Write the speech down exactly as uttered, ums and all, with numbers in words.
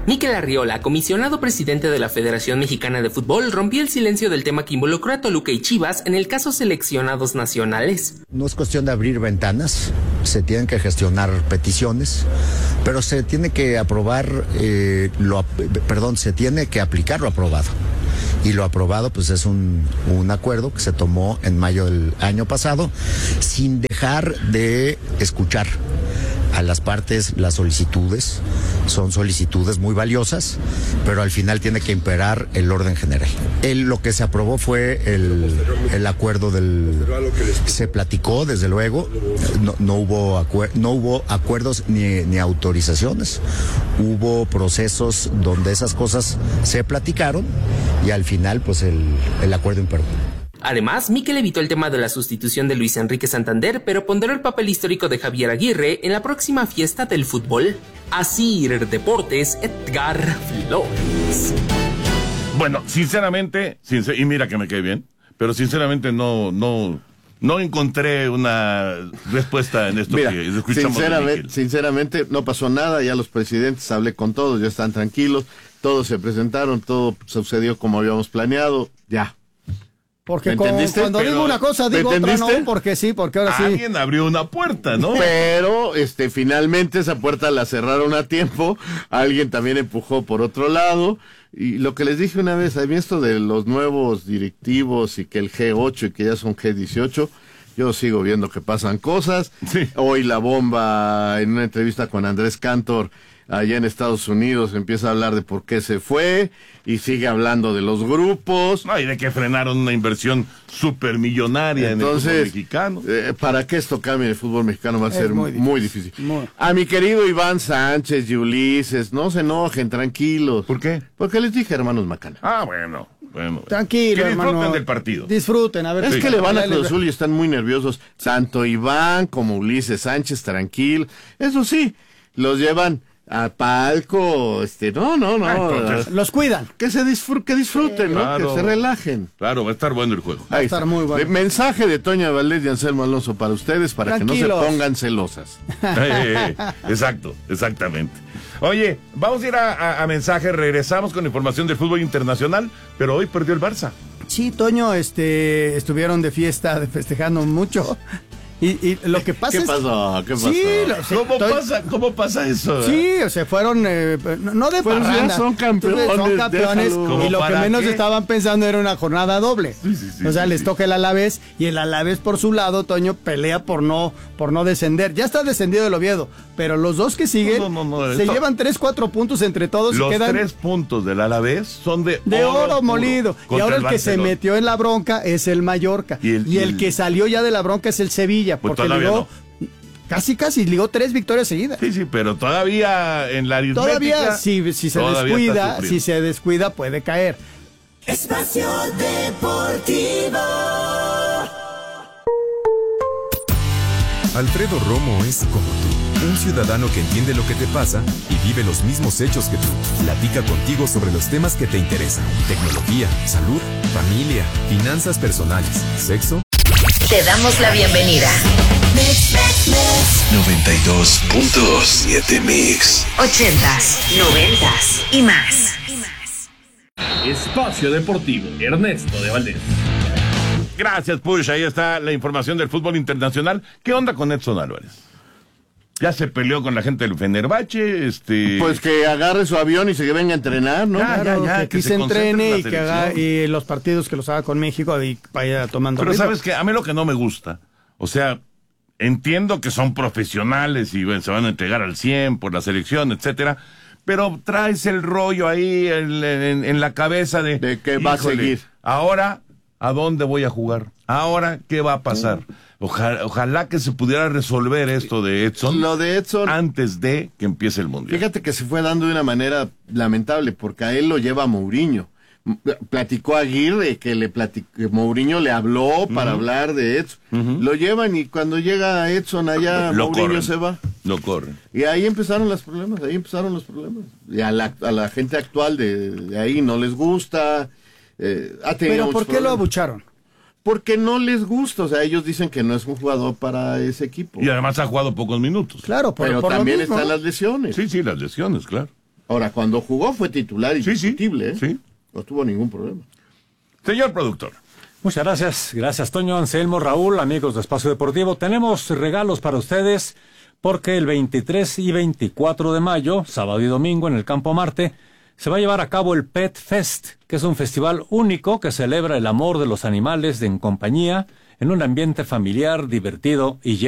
Mikel Arriola, comisionado presidente de la Federación Mexicana de Fútbol, rompió el silencio del tema que involucró a Toluca y Chivas en el caso seleccionados nacionales. No es cuestión de abrir ventanas, se tienen que gestionar peticiones, pero se tiene que aprobar, eh, lo, perdón, se tiene que aplicar lo aprobado. Y lo aprobado pues es un, un acuerdo que se tomó en mayo del año pasado, sin dejar de escuchar a las partes las solicitudes. Son solicitudes muy valiosas, pero al final tiene que imperar el orden general. El, lo que se aprobó fue el, el acuerdo del... Se platicó, desde luego, no, no, hubo, acuer, no hubo acuerdos ni, ni autorizaciones. Hubo procesos donde esas cosas se platicaron y al final pues el, el acuerdo imperó. Además, Mikel evitó el tema de la sustitución de Luis Enrique Santander, pero ponderó el papel histórico de Javier Aguirre en la próxima fiesta del fútbol. Asir Deportes, Edgar Flores. Bueno, sinceramente, sincer- y mira que me cae bien, pero sinceramente no, no, no encontré una respuesta en esto. Mira, que escuchamos. sinceramente, sinceramente no pasó nada, ya los presidentes, hablé con todos, ya están tranquilos, todos se presentaron, todo sucedió como habíamos planeado, ya. Porque con, cuando Pero, digo una cosa, digo otra no, porque sí, porque ahora sí. Alguien abrió una puerta, ¿no? Pero, este, finalmente esa puerta la cerraron a tiempo, alguien también empujó por otro lado, y lo que les dije una vez, a mí esto de los nuevos directivos y que el G ocho y que ya son G dieciocho, yo sigo viendo que pasan cosas. Sí. Hoy la bomba, en una entrevista con Andrés Cantor, allá en Estados Unidos, empieza a hablar de por qué se fue y sigue hablando de los grupos. No, y de que frenaron una inversión supermillonaria en el fútbol mexicano. Eh, para que esto cambie en el fútbol mexicano va a Es ser muy muy difícil. difícil. Muy. A mi querido Iván Sánchez y Ulises, no se enojen, tranquilos. ¿Por qué? Porque les dije hermanos Macana. Ah, bueno, bueno. Tranquilo, que disfruten hermano. del partido. Disfruten, a ver. Es sí. que le van a Dale, Cruz Azul y están muy nerviosos. Tanto Iván como Ulises Sánchez, tranquilo. Eso sí, los llevan a palco, este, no, no, no. Ah, entonces, Los cuidan. que se disfr- que disfruten, ¿no? Claro. Que se relajen. Claro, va a estar bueno el juego. Va a Ahí estar está. muy bueno. De- mensaje de Toña Valdés y Anselmo Alonso para ustedes, para que no Tranquilos. se pongan celosas. Eh, eh, exacto, exactamente. Oye, vamos a ir a, a, a mensaje, regresamos con información del fútbol internacional, pero hoy perdió el Barça. Sí, Toño, este, estuvieron de fiesta, de festejando mucho. Y, y lo que pasa ¿Qué es... pasó? ¿Qué pasó? Sí, lo- sí, ¿Cómo, estoy- pasa, ¿Cómo pasa eso? Sí, o sea, fueron, eh, no no de Pues ya parranda. son campeones, Son campeones déjalo. y lo que ¿Para menos qué? estaban pensando era una jornada doble. Sí, sí, sí, o sea, sí, les sí. toca el Alavés y el Alavés por su lado, Toño, pelea por no por no descender. Ya está descendido el Oviedo, pero los dos que siguen No, no, no, no, se esto- llevan tres, cuatro puntos entre todos Los y quedan tres puntos del Alavés son de, de oro, puro molido. Y contra ahora el que se Barcelona. metió en la bronca es el Mallorca. Y Y el- el, y el- que salió ya de la bronca es el Sevilla, Pues porque todavía ligó casi, casi, ligó tres victorias seguidas. Sí, sí, pero todavía en la aritmética... Todavía, si, si se todavía está descuida, sufriendo. si se descuida, puede caer. Espacio Deportivo. Alfredo Romo es como tú, un ciudadano que entiende lo que te pasa y vive los mismos hechos que tú. Platica contigo sobre los temas que te interesan: tecnología, salud, familia, finanzas personales, sexo. Te damos la bienvenida. Mix, mix, mix. noventa y dos punto siete Mix. Ochentas, noventas y más. Espacio Deportivo, Ernesto de Valdés. Gracias, Push. Ahí está la información del fútbol internacional. ¿Qué onda con Edson Álvarez? Ya se peleó con la gente del Fenerbahce, este... Pues que agarre su avión y se venga a entrenar, ¿no? Ya, Claro, ya, que que aquí se se concentre en entrene la y que haga selección. y los partidos que los haga con México y vaya tomando Pero ritmo. ¿sabes qué? A mí lo que no me gusta, o sea, entiendo que son profesionales y bueno, se van a entregar al cien por la selección, etcétera, pero traes el rollo ahí en, en- en la cabeza de... De que va a híjole, seguir. Ahora, ¿a dónde voy a jugar? Ahora, ¿qué va a pasar? Ojalá, ojalá que se pudiera resolver esto de Edson Lo de Edson, antes de que empiece el Mundial. fíjate que se fue dando de una manera lamentable, porque a él lo lleva Mourinho. M- Platicó Aguirre que le platic- que Mourinho le habló para hablar de Edson. Lo llevan y cuando llega Edson allá, Lo Mourinho corren. se va. No corren. Y ahí empezaron los problemas, ahí empezaron los problemas. Y a la, a la gente actual de, de ahí no les gusta. Eh, ha tenido Pero ¿por muchos qué lo problemas. abucharon? Porque no les gusta, o sea, ellos dicen que no es un jugador para ese equipo. Y además ha jugado pocos minutos. Claro, por, pero por lo también mismo. están las lesiones. Sí, sí, las lesiones, claro. Ahora, cuando jugó fue titular indiscutible, sí, sí, ¿eh? sí. No tuvo ningún problema. Señor productor. Muchas gracias. Gracias, Toño, Anselmo, Raúl, amigos de Espacio Deportivo. Tenemos regalos para ustedes porque el veintitrés y veinticuatro de mayo, sábado y domingo, en el Campo Marte, se va a llevar a cabo el Pet Fest, que es un festival único que celebra el amor de los animales en compañía, en un ambiente familiar, divertido y lleno